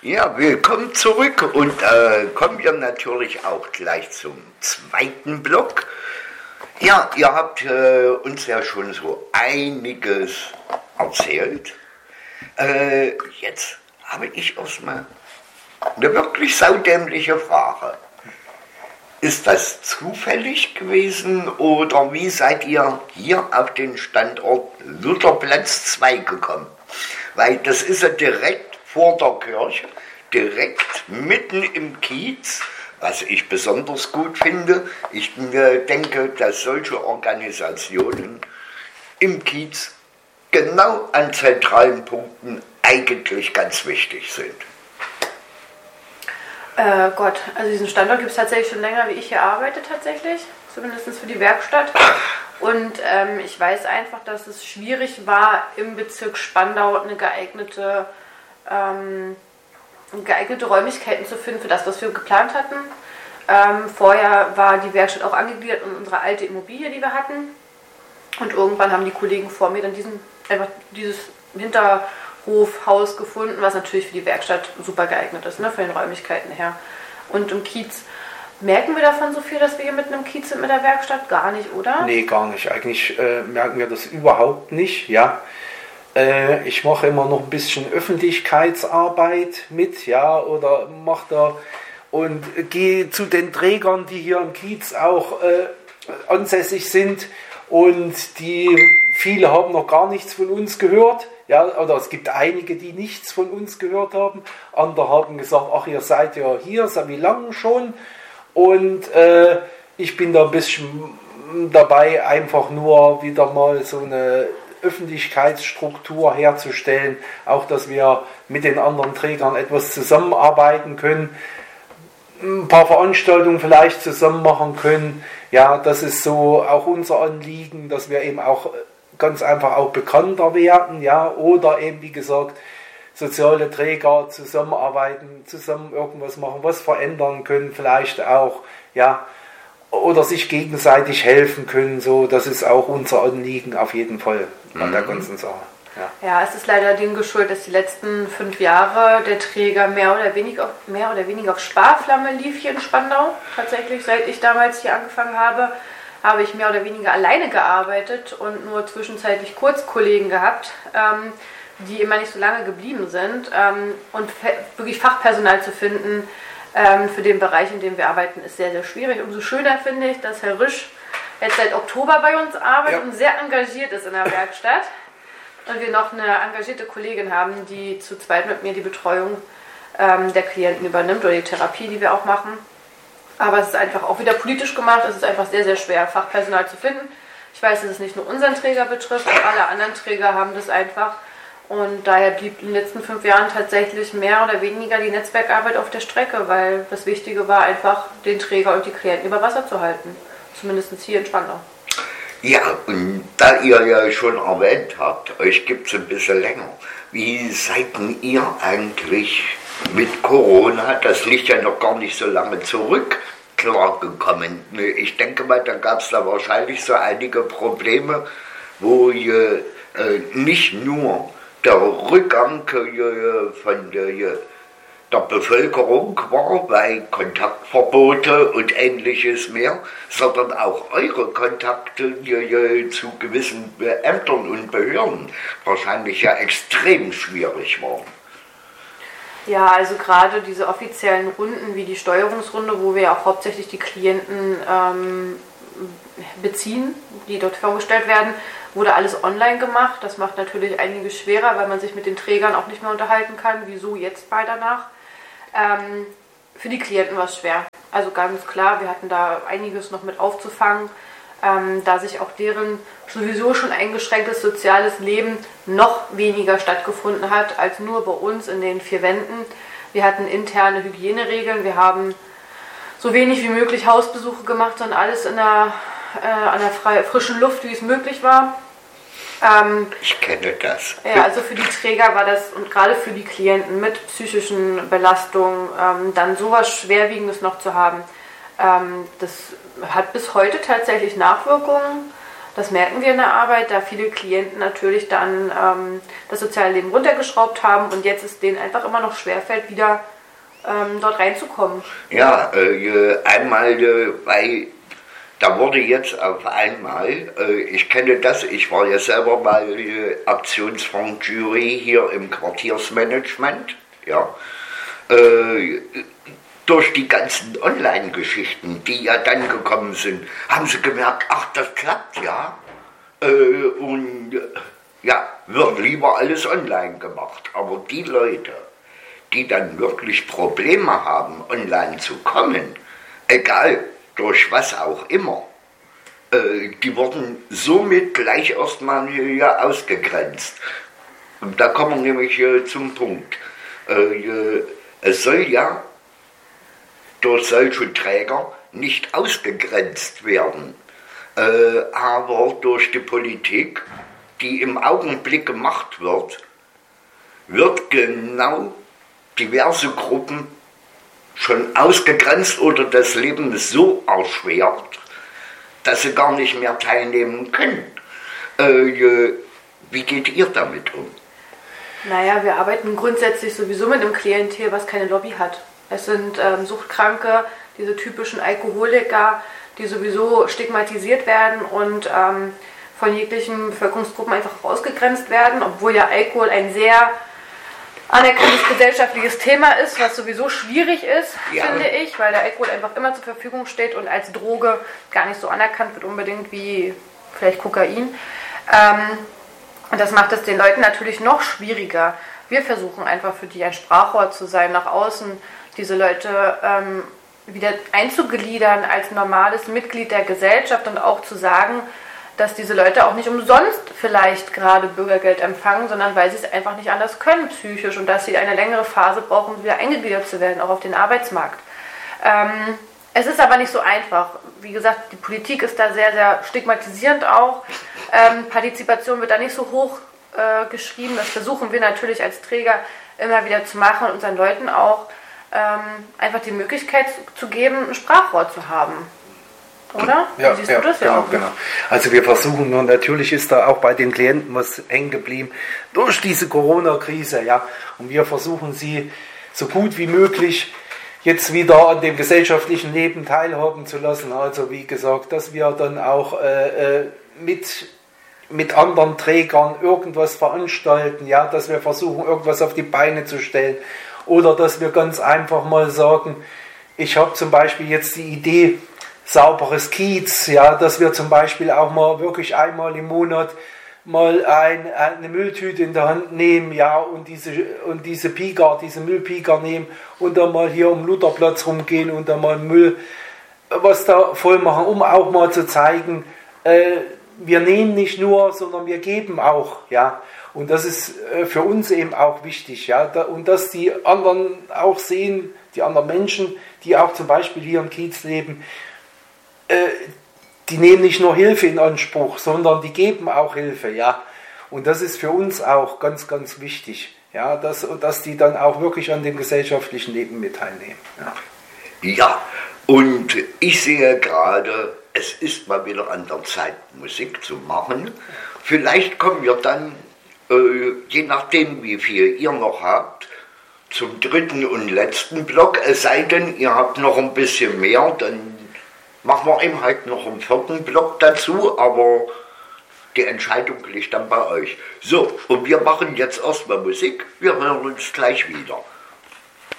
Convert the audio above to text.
Ja, willkommen zurück und kommen wir natürlich auch gleich zum zweiten Block. Ja, ihr habt uns ja schon so einiges erzählt. Jetzt habe ich erstmal eine wirklich saudämliche Frage. Ist das zufällig gewesen oder wie seid ihr hier auf den Standort Lutherplatz 2 gekommen? Weil das ist ja direkt vor der Kirche, direkt mitten im Kiez, was ich besonders gut finde. Ich denke, dass solche Organisationen im Kiez genau an zentralen Punkten eigentlich ganz wichtig sind. Gott, also diesen Standort gibt es tatsächlich schon länger, wie ich hier arbeite tatsächlich, zumindest für die Werkstatt. Und ich weiß einfach, dass es schwierig war, im Bezirk Spandau eine geeignete Räumlichkeiten zu finden für das, was wir geplant hatten. Vorher war die Werkstatt auch angegliedert in unsere alte Immobilie, die wir hatten. Und irgendwann haben die Kollegen vor mir dann dieses Hinterhofhaus gefunden, was natürlich für die Werkstatt super geeignet ist, ne, von den Räumlichkeiten her. Und im Kiez, merken wir davon so viel, dass wir hier mitten im Kiez sind mit der Werkstatt? Gar nicht, oder? Nee, gar nicht. Eigentlich merken wir das überhaupt nicht, ja. Ich mache immer noch ein bisschen Öffentlichkeitsarbeit mit, ja, oder mache da und gehe zu den Trägern, die hier im Kiez auch ansässig sind und viele haben noch gar nichts von uns gehört, ja, oder es gibt einige, die nichts von uns gehört haben, andere haben gesagt, ach, ihr seid ja hier, seit wie lange schon, und ich bin da ein bisschen dabei, einfach nur wieder mal so eine Öffentlichkeitsstruktur herzustellen, auch dass wir mit den anderen Trägern etwas zusammenarbeiten können, ein paar Veranstaltungen vielleicht zusammen machen können. Ja, das ist so auch unser Anliegen, dass wir eben auch ganz einfach auch bekannter werden, ja, oder eben, wie gesagt, soziale Träger zusammenarbeiten, zusammen irgendwas machen, was verändern können, vielleicht auch, ja, oder sich gegenseitig helfen können, so, das ist auch unser Anliegen auf jeden Fall an der ganzen Sache. Ja, es ist leider dem geschuldet, dass die letzten 5 Jahre der Träger mehr oder weniger auf Sparflamme lief hier in Spandau. Tatsächlich, seit ich damals hier angefangen habe, habe ich mehr oder weniger alleine gearbeitet und nur zwischenzeitlich Kurzkollegen gehabt, die immer nicht so lange geblieben sind. Und wirklich Fachpersonal zu finden für den Bereich, in dem wir arbeiten, ist sehr, sehr schwierig. Umso schöner finde ich, dass Herr Risch jetzt seit Oktober bei uns arbeitet und sehr engagiert ist in der Werkstatt. Und wir noch eine engagierte Kollegin haben, die zu zweit mit mir die Betreuung der Klienten übernimmt oder die Therapie, die wir auch machen. Aber es ist einfach auch wieder politisch gemacht. Es ist einfach sehr, sehr schwer, Fachpersonal zu finden. Ich weiß, dass es nicht nur unseren Träger betrifft, auch alle anderen Träger haben das einfach. Und daher blieb in den letzten 5 Jahren tatsächlich mehr oder weniger die Netzwerkarbeit auf der Strecke, weil das Wichtige war einfach, den Träger und die Klienten über Wasser zu halten. Zumindest hier in Spandau. Ja, und da ihr ja schon erwähnt habt, euch gibt es ein bisschen länger. Wie seid denn ihr eigentlich mit Corona, das liegt ja noch gar nicht so lange zurück, klargekommen? Ich denke mal, da gab es da wahrscheinlich so einige Probleme, wo ihr nicht nur der Rückgang von der Bevölkerung war, bei Kontaktverbote und ähnliches mehr, sondern auch eure Kontakte zu gewissen Ämtern und Behörden wahrscheinlich ja extrem schwierig waren. Ja, also gerade diese offiziellen Runden wie die Steuerungsrunde, wo wir ja auch hauptsächlich die Klienten beziehen, die dort vorgestellt werden, wurde alles online gemacht. Das macht natürlich einiges schwerer, weil man sich mit den Trägern auch nicht mehr unterhalten kann. Wieso jetzt bei danach? Für die Klienten war es schwer. Also ganz klar, wir hatten da einiges noch mit aufzufangen, da sich auch deren sowieso schon eingeschränktes soziales Leben noch weniger stattgefunden hat, als nur bei uns in den 4 Wänden. Wir hatten interne Hygieneregeln, wir haben so wenig wie möglich Hausbesuche gemacht, sondern alles an der frischen Luft, wie es möglich war. Ich kenne das. Ja, also für die Träger war das, und gerade für die Klienten mit psychischen Belastungen, dann sowas Schwerwiegendes noch zu haben, das hat bis heute tatsächlich Nachwirkungen. Das merken wir in der Arbeit, da viele Klienten natürlich dann das soziale Leben runtergeschraubt haben und jetzt es denen einfach immer noch schwerfällt, wieder dort reinzukommen. Ja, einmal, weil da wurde jetzt auf einmal, ich kenne das, ich war ja selber mal Aktionsfonds-Jury hier im Quartiersmanagement, ja, durch die ganzen Online-Geschichten, die ja dann gekommen sind, haben sie gemerkt, ach, das klappt ja, ja, wird lieber alles online gemacht, aber die Leute, die dann wirklich Probleme haben, online zu kommen, egal durch was auch immer, die wurden somit gleich erstmal hier ausgegrenzt. Und da kommen wir nämlich zum Punkt. Es soll ja durch solche Träger nicht ausgegrenzt werden, aber durch die Politik, die im Augenblick gemacht wird genau diverse Gruppen schon ausgegrenzt oder das Leben so erschwert, dass sie gar nicht mehr teilnehmen können. Wie geht ihr damit um? Naja, wir arbeiten grundsätzlich sowieso mit einem Klientel, was keine Lobby hat. Es sind Suchtkranke, diese typischen Alkoholiker, die sowieso stigmatisiert werden und von jeglichen Bevölkerungsgruppen einfach ausgegrenzt werden, obwohl ja Alkohol ein sehr anerkanntes gesellschaftliches Thema ist, was sowieso schwierig ist, ja, finde ich, weil der Alkohol einfach immer zur Verfügung steht und als Droge gar nicht so anerkannt wird unbedingt wie vielleicht Kokain. Und das macht es den Leuten natürlich noch schwieriger. Wir versuchen einfach für die ein Sprachrohr zu sein, nach außen diese Leute wieder einzugliedern als normales Mitglied der Gesellschaft und auch zu sagen, dass diese Leute auch nicht umsonst vielleicht gerade Bürgergeld empfangen, sondern weil sie es einfach nicht anders können psychisch und dass sie eine längere Phase brauchen, um wieder eingegliedert zu werden, auch auf den Arbeitsmarkt. Es ist aber nicht so einfach. Wie gesagt, die Politik ist da sehr, sehr stigmatisierend auch. Partizipation wird da nicht so hoch geschrieben. Das versuchen wir natürlich als Träger immer wieder zu machen und unseren Leuten auch einfach die Möglichkeit zu geben, ein Sprachrohr zu haben. Oder? Ja, siehst du das ja auch? Genau. Also wir versuchen nur, natürlich ist da auch bei den Klienten was hängen geblieben durch diese Corona-Krise, ja. Und wir versuchen sie so gut wie möglich jetzt wieder an dem gesellschaftlichen Leben teilhaben zu lassen. Also wie gesagt, dass wir dann auch mit anderen Trägern irgendwas veranstalten, ja, dass wir versuchen, irgendwas auf die Beine zu stellen. Oder dass wir ganz einfach mal sagen, ich habe zum Beispiel jetzt die Idee, sauberes Kiez, ja, dass wir zum Beispiel auch mal wirklich einmal im Monat mal eine Mülltüte in der Hand nehmen, ja, und diese Müllpieker nehmen und dann mal hier um Lutherplatz rumgehen und dann mal Müll was da voll machen, um auch mal zu zeigen, wir nehmen nicht nur, sondern wir geben auch, ja. Und das ist für uns eben auch wichtig, ja, und dass die anderen auch sehen, die anderen Menschen, die auch zum Beispiel hier im Kiez leben, die nehmen nicht nur Hilfe in Anspruch, sondern die geben auch Hilfe, ja. Und das ist für uns auch ganz, ganz wichtig, ja, dass die dann auch wirklich an dem gesellschaftlichen Leben mit teilnehmen. Ja, ja, und ich sehe gerade, es ist mal wieder an der Zeit, Musik zu machen. Vielleicht kommen wir dann, je nachdem wie viel ihr noch habt, zum dritten und letzten Block, es sei denn, ihr habt noch ein bisschen mehr, dann machen wir eben halt noch einen vierten Block dazu, aber die Entscheidung liegt dann bei euch. So, und wir machen jetzt erstmal Musik, wir hören uns gleich wieder.